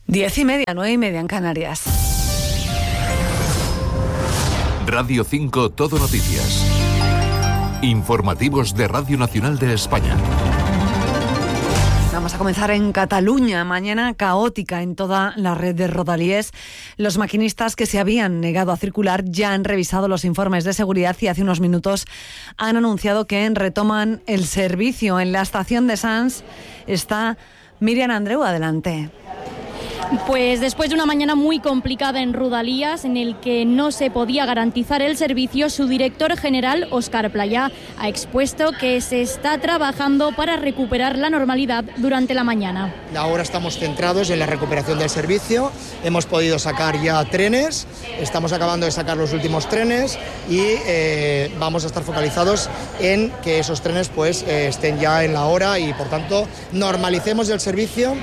10:30, 9:30 en Canarias. Radio 5 Todo Noticias. Informativos de Radio Nacional de España. Vamos a comenzar en Cataluña. Mañana caótica en toda la red de Rodalies. Los maquinistas que se habían negado a circular ya han revisado los informes de seguridad y hace unos minutos han anunciado que retoman el servicio. En la estación de Sants está Miriam Andreu. Adelante. Pues después de una mañana muy complicada en Rodalies, en el que no se podía garantizar el servicio, su director general, Óscar Playà, ha expuesto que se está trabajando para recuperar la normalidad durante la mañana. Ahora estamos centrados en la recuperación del servicio, hemos podido sacar ya trenes, estamos acabando de sacar los últimos trenes y vamos a estar focalizados en que esos trenes estén ya en la hora y por tanto normalicemos el servicio.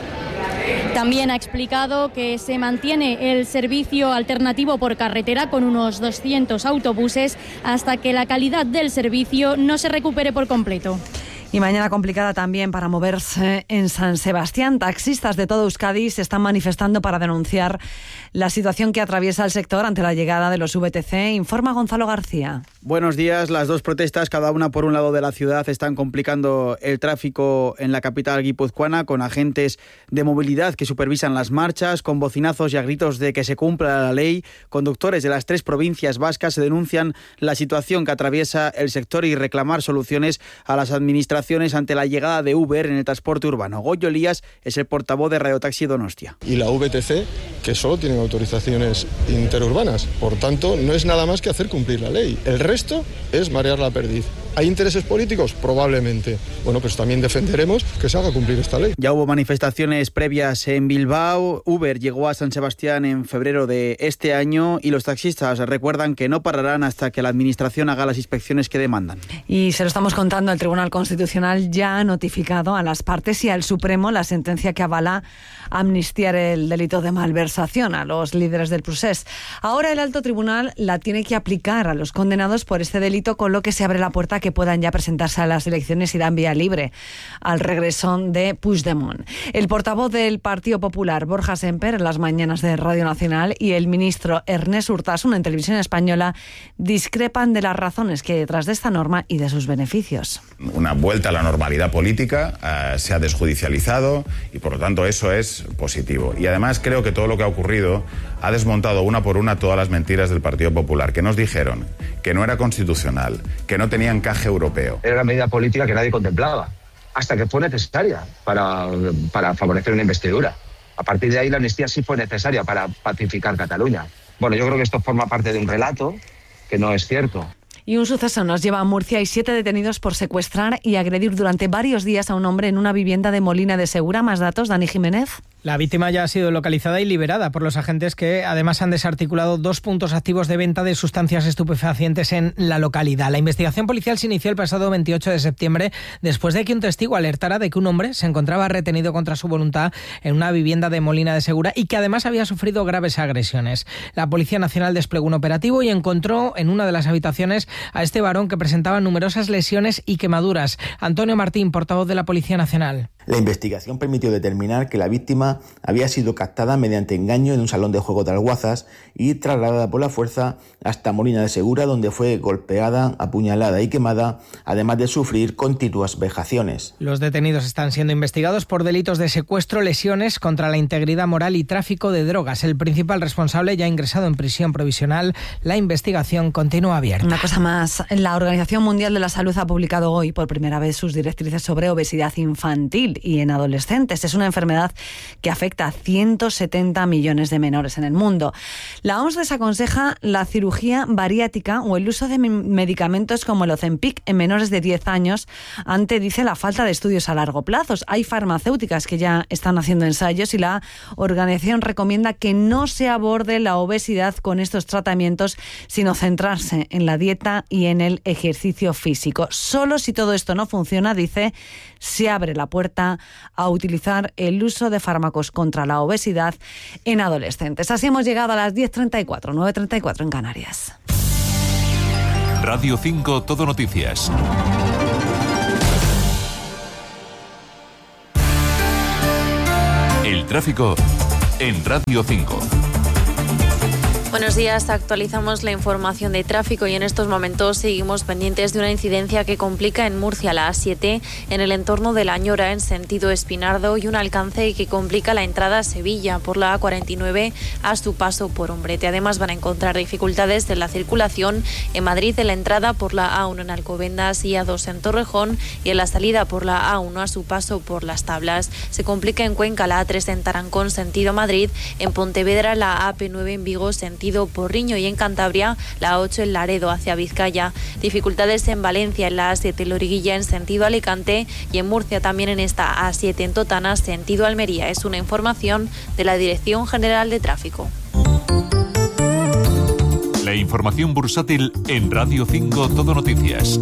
También ha explicado que se mantiene el servicio alternativo por carretera con unos 200 autobuses hasta que la calidad del servicio no se recupere por completo. Y mañana complicada también para moverse en San Sebastián. Taxistas de todo Euskadi se están manifestando para denunciar la situación que atraviesa el sector ante la llegada de los VTC. Informa Gonzalo García. Buenos días. Las dos protestas, cada una por un lado de la ciudad, están complicando el tráfico en la capital guipuzcoana, con agentes de movilidad que supervisan las marchas, con bocinazos y a gritos de que se cumpla la ley. Conductores de las 3 provincias vascas se denuncian la situación que atraviesa el sector y reclamar soluciones a las administraciones ante la llegada de Uber en el transporte urbano. Goyo Elías es el portavoz de Radiotaxi Donostia. Y la VTC, que solo tienen autorizaciones interurbanas, por tanto no es nada más que hacer cumplir la ley. El resto es marear la perdiz. ¿Hay intereses políticos? Probablemente. Bueno, pues también defenderemos que se haga cumplir esta ley. Ya hubo manifestaciones previas en Bilbao. Uber llegó a San Sebastián en febrero de este año y los taxistas recuerdan que no pararán hasta que la administración haga las inspecciones que demandan. Y se lo estamos contando, el Tribunal Constitucional ya ha notificado a las partes y al Supremo la sentencia que avala amnistiar el delito de malversación a los líderes del procés. Ahora el alto tribunal la tiene que aplicar a los condenados por este delito, con lo que se abre la puerta a que puedan ya presentarse a las elecciones y dan vía libre al regreso de Puigdemont. El portavoz del Partido Popular, Borja Semper, en las mañanas de Radio Nacional, y el ministro Ernest Urtasun en Televisión Española discrepan de las razones que hay detrás de esta norma y de sus beneficios. Una vuelta a la normalidad política, se ha desjudicializado y por lo tanto eso es positivo. Y además creo que todo lo que ha ocurrido ha desmontado una por una todas las mentiras del Partido Popular, que nos dijeron que no era constitucional, que no tenía encaje europeo. Era una medida política que nadie contemplaba, hasta que fue necesaria para favorecer una investidura. A partir de ahí la amnistía sí fue necesaria para pacificar Cataluña. Bueno, yo creo que esto forma parte de un relato que no es cierto. Y un suceso nos lleva a Murcia. Hay 7 detenidos por secuestrar y agredir durante varios días a un hombre en una vivienda de Molina de Segura. Más datos, Dani Jiménez. La víctima ya ha sido localizada y liberada por los agentes, que además han desarticulado 2 puntos activos de venta de sustancias estupefacientes en la localidad. La investigación policial se inició el pasado 28 de septiembre después de que un testigo alertara de que un hombre se encontraba retenido contra su voluntad en una vivienda de Molina de Segura y que además había sufrido graves agresiones. La Policía Nacional desplegó un operativo y encontró en una de las habitaciones a este varón, que presentaba numerosas lesiones y quemaduras. Antonio Martín, portavoz de la Policía Nacional. La investigación permitió determinar que la víctima había sido captada mediante engaño en un salón de juego de Alguazas y trasladada por la fuerza hasta Molina de Segura, donde fue golpeada, apuñalada y quemada, además de sufrir continuas vejaciones. Los detenidos están siendo investigados por delitos de secuestro, lesiones contra la integridad moral y tráfico de drogas. El principal responsable ya ha ingresado en prisión provisional. La investigación continúa abierta. Una cosa más. La Organización Mundial de la Salud ha publicado hoy por primera vez sus directrices sobre obesidad infantil y en adolescentes. Es una enfermedad que afecta a 170 millones de menores en el mundo. La OMS desaconseja la cirugía bariátrica o el uso de medicamentos como el Ozempic en menores de 10 años ante, dice, la falta de estudios a largo plazo. Hay farmacéuticas que ya están haciendo ensayos y la organización recomienda que no se aborde la obesidad con estos tratamientos, sino centrarse en la dieta y en el ejercicio físico. Solo si todo esto no funciona, dice, se abre la puerta a utilizar el uso de fármacos contra la obesidad en adolescentes. Así hemos llegado a las 10:34, 9:34 en Canarias. Radio 5 Todo Noticias. El tráfico en Radio 5. Buenos días, actualizamos la información de tráfico y en estos momentos seguimos pendientes de una incidencia que complica en Murcia la A7 en el entorno de La Ñora en sentido Espinardo y un alcance que complica la entrada a Sevilla por la A49 a su paso por Umbrete. Además van a encontrar dificultades en la circulación en Madrid en la entrada por la A1 en Alcobendas y A2 en Torrejón y en la salida por la A1 a su paso por Las Tablas. Se complica en Cuenca la A3 en Tarancón sentido Madrid, en Pontevedra la AP9 en Vigo sentido Porriño y en Cantabria la A8 en Laredo hacia Vizcaya. Dificultades en Valencia en la A7 Loriguilla en sentido Alicante y en Murcia también en esta A7 en Totana sentido Almería. Es una información de la Dirección General de Tráfico. La información bursátil en Radio 5 Todo Noticias.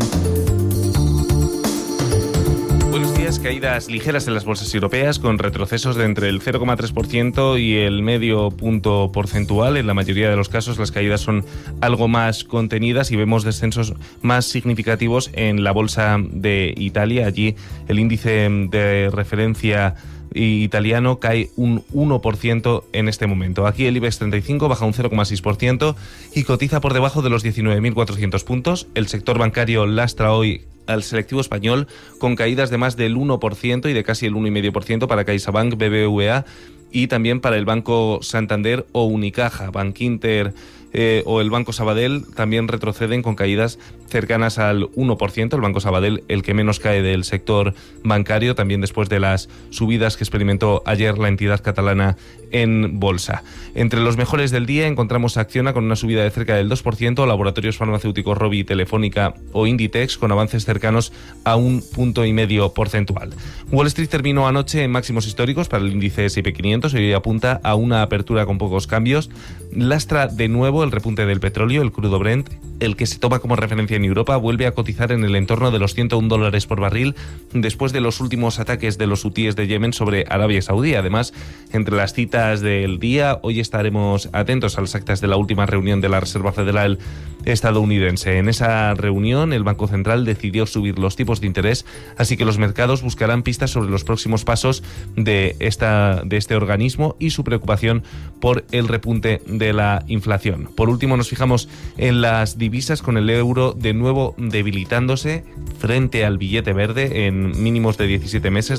Buenos días. Caídas ligeras en las bolsas europeas con retrocesos de entre el 0,3% y el medio punto porcentual. En la mayoría de los casos las caídas son algo más contenidas y vemos descensos más significativos en la bolsa de Italia. Allí el índice de referencia italiano cae un 1% en este momento. Aquí el IBEX 35 baja un 0,6% y cotiza por debajo de los 19.400 puntos. El sector bancario lastra hoy al selectivo español con caídas de más del 1% y de casi el 1,5% para CaixaBank, BBVA y también para el Banco Santander o Unicaja. Bankinter o el Banco Sabadell también retroceden con caídas cercanas al 1%. El Banco Sabadell el que menos cae del sector bancario, también después de las subidas que experimentó ayer la entidad catalana en bolsa. Entre los mejores del día encontramos a Acciona con una subida de cerca del 2%, Laboratorios Farmacéuticos Rovi, Telefónica o Inditex con avances cercanos a 1,5 puntos porcentual. Wall Street terminó anoche en máximos históricos para el índice S&P 500 y hoy apunta a una apertura con pocos cambios. Lastra de nuevo el repunte del petróleo, el crudo Brent, el que se toma como referencia en Europa, vuelve a cotizar en el entorno de los $101 por barril después de los últimos ataques de los hutíes de Yemen sobre Arabia Saudí. Además, entre las citas del día, hoy estaremos atentos a las actas de la última reunión de la Reserva Federal estadounidense. En esa reunión, el Banco Central decidió subir los tipos de interés, así que los mercados buscarán pistas sobre los próximos pasos de este organismo y su preocupación por el repunte de la inflación. Por último, nos fijamos en las divisas con el euro de nuevo debilitándose frente al billete verde en mínimos de 17 meses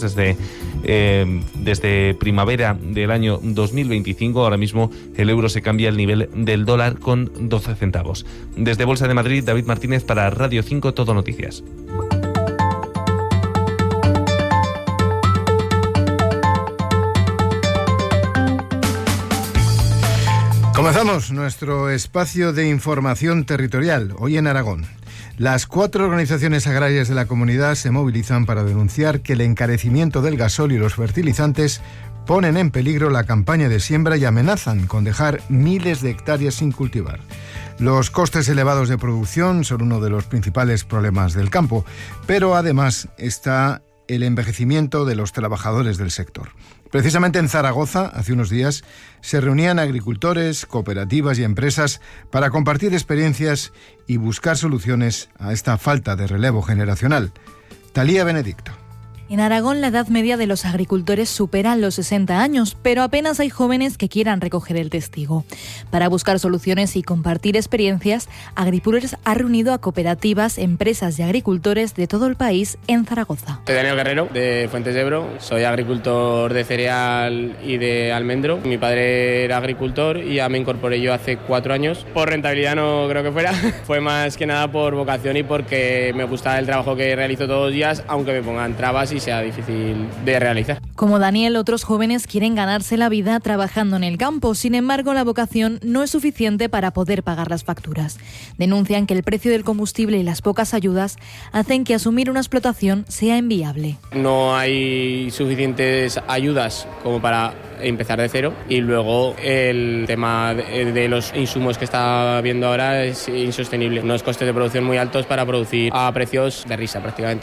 desde primavera del año 2025. Ahora mismo el euro se cambia al nivel del dólar con 12 centavos. Desde Bolsa de Madrid, David Martínez para Radio 5 Todo Noticias. Comenzamos nuestro espacio de información territorial, hoy en Aragón. Las 4 organizaciones agrarias de la comunidad se movilizan para denunciar que el encarecimiento del gasóleo y los fertilizantes ponen en peligro la campaña de siembra y amenazan con dejar miles de hectáreas sin cultivar. Los costes elevados de producción son uno de los principales problemas del campo, pero además está el envejecimiento de los trabajadores del sector. Precisamente en Zaragoza, hace unos días, se reunían agricultores, cooperativas y empresas para compartir experiencias y buscar soluciones a esta falta de relevo generacional. Talía Benedicto. En Aragón, la edad media de los agricultores supera los 60 años, pero apenas hay jóvenes que quieran recoger el testigo. Para buscar soluciones y compartir experiencias, Agripulers ha reunido a cooperativas, empresas y agricultores de todo el país en Zaragoza. Soy Daniel Guerrero, de Fuentes de Ebro. Soy agricultor de cereal y de almendro. Mi padre era agricultor y ya me incorporé yo hace 4 años. Por rentabilidad no creo que fuera. Fue más que nada por vocación y porque me gusta el trabajo que realizo todos los días, aunque me pongan trabas y sea difícil de realizar. Como Daniel, otros jóvenes quieren ganarse la vida trabajando en el campo. Sin embargo, la vocación no es suficiente para poder pagar las facturas. Denuncian que el precio del combustible y las pocas ayudas hacen que asumir una explotación sea inviable. No hay suficientes ayudas como para empezar de cero y luego el tema de los insumos que está habiendo ahora es insostenible. Unos costes de producción muy altos para producir a precios de risa prácticamente.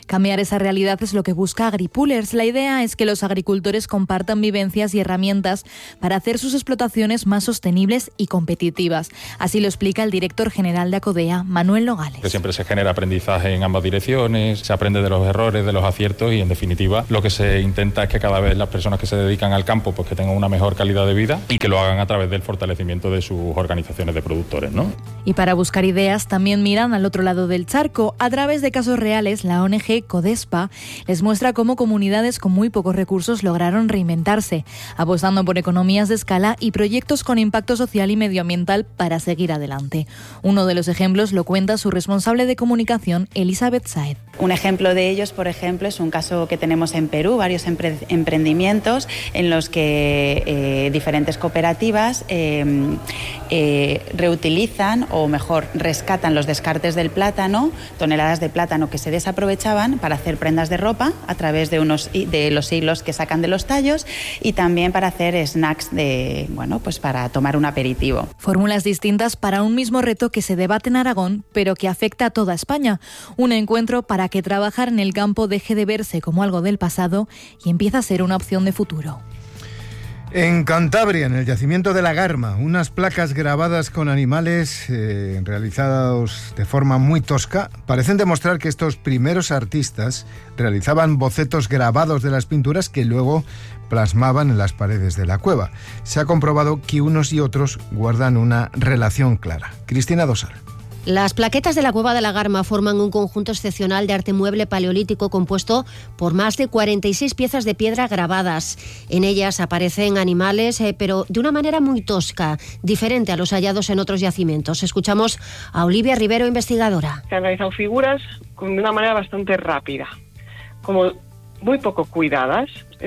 Cambiar esa realidad es lo que busca AgriPoolers. La idea es que los agricultores compartan vivencias y herramientas para hacer sus explotaciones más sostenibles y competitivas. Así lo explica el director general de ACODEA, Manuel Nogales. Que siempre se genera aprendizaje en ambas direcciones, se aprende de los errores, de los aciertos y en definitiva lo que se intenta es que cada vez las personas que se dedican al campo pues que tengan una mejor calidad de vida y que lo hagan a través del fortalecimiento de sus organizaciones de productores, ¿no? Y para buscar ideas también miran al otro lado del charco. A través de casos reales, la ONG CODESPA les muestra cómo comunidades con muy pocos recursos lograron reinventarse, apostando por economías de escala y proyectos con impacto social y medioambiental para seguir adelante. Uno de los ejemplos lo cuenta su responsable de comunicación, Elizabeth Saez. Un ejemplo de ellos, por ejemplo, es un caso que tenemos en Perú, varios emprendimientos en los que diferentes cooperativas reutilizan o mejor rescatan los descartes del plátano, toneladas de plátano que se desaprovechaban para hacer prendas de ropa a través de los hilos que sacan de los tallos y también para hacer snacks pues para tomar un aperitivo. Fórmulas distintas para un mismo reto que se debate en Aragón, pero que afecta a toda España. Un encuentro para que trabajar en el campo deje de verse como algo del pasado y empiece a ser una opción de futuro. En Cantabria, en el yacimiento de la Garma, unas placas grabadas con animales realizados de forma muy tosca parecen demostrar que estos primeros artistas realizaban bocetos grabados de las pinturas que luego plasmaban en las paredes de la cueva. Se ha comprobado que unos y otros guardan una relación clara. Cristina Dosal. Las plaquetas de la Cueva de la Garma forman un conjunto excepcional de arte mueble paleolítico compuesto por más de 46 piezas de piedra grabadas. En ellas aparecen animales, pero de una manera muy tosca, diferente a los hallados en otros yacimientos. Escuchamos a Olivia Rivero, investigadora. Se han realizado figuras de una manera bastante rápida, como muy poco cuidadas.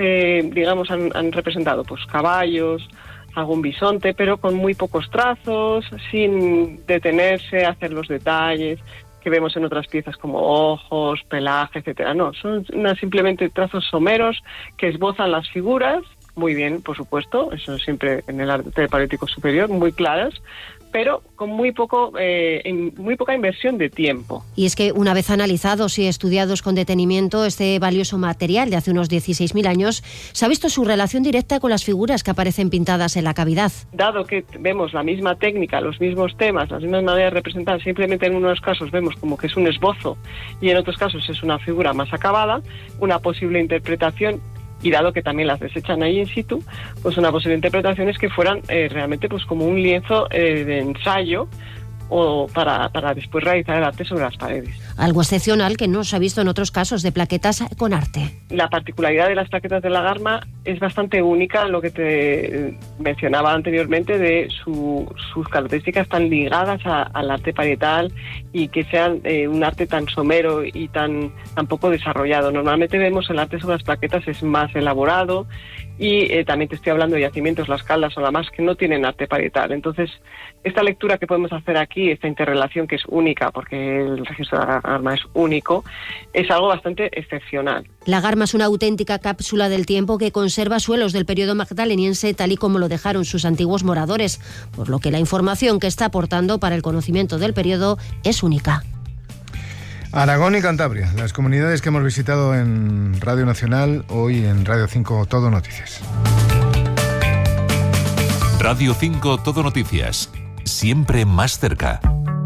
Han representado pues caballos, algún bisonte, pero con muy pocos trazos, sin detenerse a hacer los detalles que vemos en otras piezas como ojos, pelaje, etcétera. No, son simplemente trazos someros que esbozan las figuras, muy bien, por supuesto, eso siempre en el arte paleolítico superior, muy claras, pero con muy poca inversión de tiempo. Y es que una vez analizados y estudiados con detenimiento este valioso material de hace unos 16.000 años, se ha visto su relación directa con las figuras que aparecen pintadas en la cavidad. Dado que vemos la misma técnica, los mismos temas, las mismas maneras de representar, simplemente en unos casos vemos como que es un esbozo y en otros casos es una figura más acabada, una posible interpretación, y dado que también las desechan ahí in situ, pues una posible interpretación es que fueran realmente pues como un lienzo de ensayo o para después realizar el arte sobre las paredes. Algo excepcional que no se ha visto en otros casos de plaquetas con arte. La particularidad de las plaquetas de la Garma es bastante única, lo que te mencionaba anteriormente de sus características tan ligadas al arte parietal y que sean un arte tan somero y tan poco desarrollado. Normalmente vemos el arte sobre las plaquetas es más elaborado y también te estoy hablando de yacimientos, Las Caldas o La Mas, que no tienen arte parietal. Entonces, esta lectura que podemos hacer aquí, esta interrelación que es única, porque el registro de la Garma es único, es algo bastante excepcional. La Garma es una auténtica cápsula del tiempo que conserva suelos del periodo magdaleniense tal y como lo dejaron sus antiguos moradores, por lo que la información que está aportando para el conocimiento del periodo es única. Aragón y Cantabria, las comunidades que hemos visitado en Radio Nacional, hoy en Radio 5 Todo Noticias. Radio 5 Todo Noticias, siempre más cerca.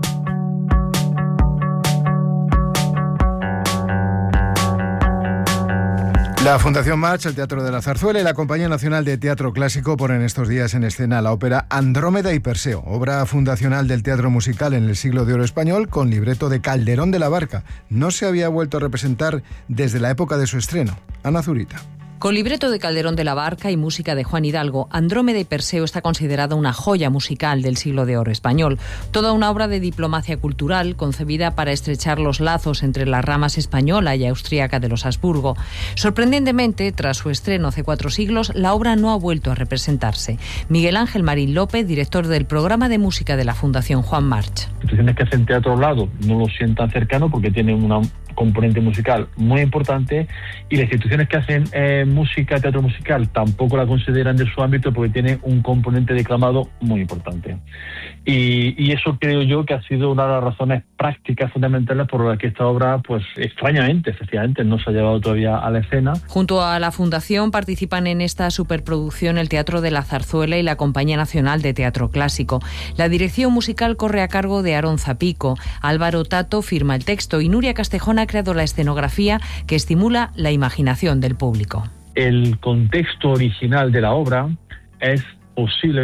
La Fundación March, el Teatro de la Zarzuela y la Compañía Nacional de Teatro Clásico ponen estos días en escena la ópera Andrómeda y Perseo, obra fundacional del teatro musical en el siglo de oro español con libreto de Calderón de la Barca. No se había vuelto a representar desde la época de su estreno. Ana Zurita. Con libreto de Calderón de la Barca y música de Juan Hidalgo, Andrómeda y Perseo está considerada una joya musical del siglo de oro español. Toda una obra de diplomacia cultural concebida para estrechar los lazos entre las ramas española y austríaca de los Habsburgo. Sorprendentemente, tras su estreno hace 4 siglos, la obra no ha vuelto a representarse. Miguel Ángel Marín López, director del programa de música de la Fundación Juan March. Instituciones que hacen teatro hablado no lo sientan cercano porque tienen una componente musical muy importante, y las instituciones que hacen música, teatro musical, tampoco la consideran de su ámbito porque tiene un componente declamado muy importante. Y eso creo yo que ha sido una de las razones prácticas fundamentales por las que esta obra, pues extrañamente, efectivamente, no se ha llevado todavía a la escena. Junto a la Fundación participan en esta superproducción el Teatro de la Zarzuela y la Compañía Nacional de Teatro Clásico. La dirección musical corre a cargo de Aarón Zapico. Álvaro Tato firma el texto y Nuria Castejón ha creado la escenografía que estimula la imaginación del público. El contexto original de la obra es posible